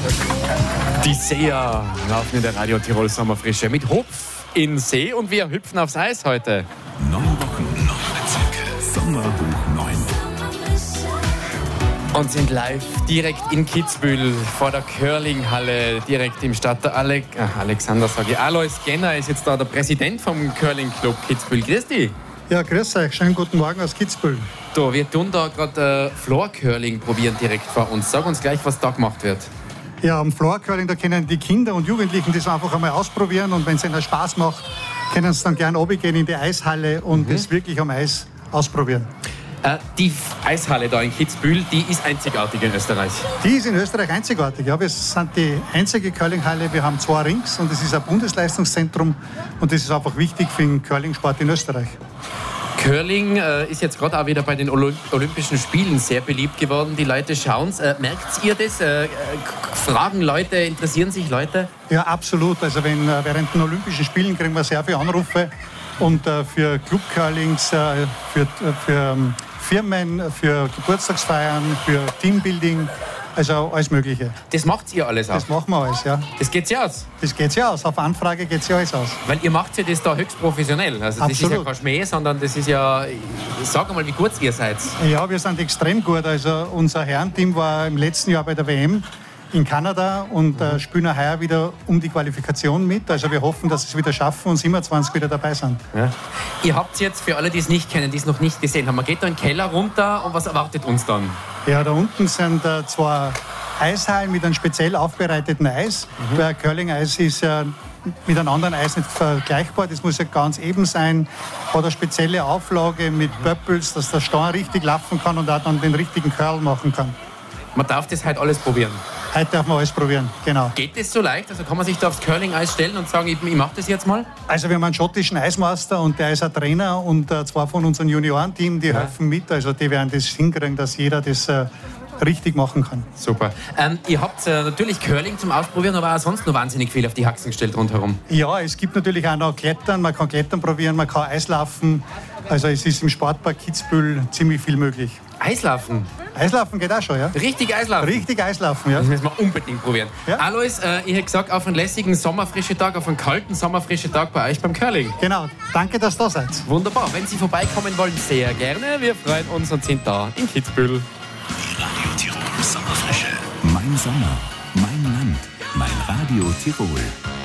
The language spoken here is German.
Die Seher laufen in der Radio Tirol Sommerfrische mit Hupf in See und wir hüpfen aufs Eis heute. 9 Wochen, 9 Bezirke, Sommer hoch 9. Und sind live direkt in Kitzbühel vor der Curlinghalle, direkt im Alexander, sage ich. Alois Genner ist jetzt da der Präsident vom Curling-Club Kitzbühel. Grüß dich. Ja, grüß euch. Schönen guten Morgen aus Kitzbühel. Du, wir tun da gerade Floor-Curling probieren direkt vor uns. Sag uns gleich, was da gemacht wird. Ja, am Floor-Curling, da können die Kinder und Jugendlichen das einfach einmal ausprobieren und wenn es ihnen Spaß macht, können sie dann gerne runtergehen in die Eishalle und das wirklich am Eis ausprobieren. Die Eishalle da in Kitzbühel, die ist einzigartig in Österreich. Die ist in Österreich einzigartig. Ja, wir sind die einzige Curlinghalle. Wir haben 2 Rings und es ist ein Bundesleistungszentrum und das ist einfach wichtig für den Curlingsport in Österreich. Curling ist jetzt gerade auch wieder bei den Olympischen Spielen sehr beliebt geworden. Die Leute schauen es. Merkt ihr das? Fragen Leute, interessieren sich Leute? Ja, absolut. Also während den Olympischen Spielen kriegen wir sehr viele Anrufe und für Club-Curlings, für Firmen, für Geburtstagsfeiern, für Teambuilding, also alles Mögliche. Das macht ihr alles auch? Das machen wir alles, ja. Das geht ja aus? Das geht ja aus. Auf Anfrage geht ja alles aus. Weil ihr macht ja das da höchst professionell. Also das ist ja kein Schmäh, sondern das ist ja... Sag mal, wie gut ihr seid. Ja, wir sind extrem gut. Also unser Herrenteam war im letzten Jahr bei der WM in Kanada und spielen auch heuer wieder um die Qualifikation mit. Also wir hoffen, dass sie es wieder schaffen und 27 wieder dabei sind. Ja. Ihr habt jetzt, für alle, die es nicht kennen, die es noch nicht gesehen haben, man geht da in den Keller runter und was erwartet uns dann? Ja, da unten sind 2 Eishallen mit einem speziell aufbereiteten Eis. Weil Curling-Eis ist ja mit einem anderen Eis nicht vergleichbar. Das muss ja ganz eben sein. Hat eine spezielle Auflage mit Böppels, dass der Stein richtig laufen kann und auch dann den richtigen Curl machen kann. Man darf das heute alles probieren? Heute darf man alles probieren, genau. Geht das so leicht? Also kann man sich da aufs Curling-Eis stellen und sagen, ich mache das jetzt mal? Also wir haben einen schottischen Eismaster und der ist ein Trainer und 2 von unserem Juniorenteam, die helfen mit. Also die werden das hinkriegen, dass jeder das richtig machen kann. Super. Ihr habt natürlich Curling zum Ausprobieren, aber auch sonst noch wahnsinnig viel auf die Haxen gestellt rundherum. Ja, es gibt natürlich auch noch Klettern. Man kann Klettern probieren, man kann Eislaufen. Also es ist im Sportpark Kitzbühel ziemlich viel möglich. Eislaufen? Eislaufen geht auch schon, ja. Richtig Eislaufen? Richtig Eislaufen, ja. Das müssen wir unbedingt probieren. Ja? Alois, ich hätte gesagt, auf einen lässigen sommerfrischen Tag, auf einen kalten sommerfrischen Tag bei euch beim Curling. Genau, danke, dass ihr da seid. Wunderbar, wenn Sie vorbeikommen wollen, sehr gerne. Wir freuen uns und sind da in Kitzbühel. Radio Tirol Sommerfrische. Mein Sommer, mein Land, mein Radio Tirol.